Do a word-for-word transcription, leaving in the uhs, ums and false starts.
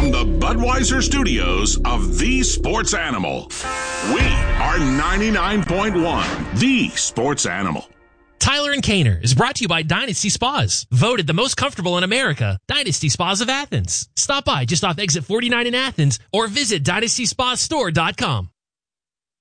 from the Budweiser studios of The Sports Animal. We are ninety-nine point one, The Sports Animal. Tyler and Kaner is brought to you by Dynasty Spas. Voted the most comfortable in America. Dynasty Spas of Athens. Stop by just off exit forty-nine in Athens or visit dynasty spa store dot com.